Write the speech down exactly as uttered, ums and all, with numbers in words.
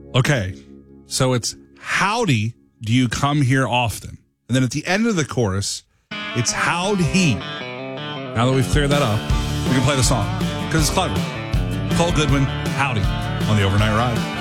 Okay, so it's howdy, do you come here often? And then at the end of the chorus, it's how'd he. Now that we've cleared that up, we can play the song because it's clever. Cole Goodwin, howdy, on the Overnight Ride.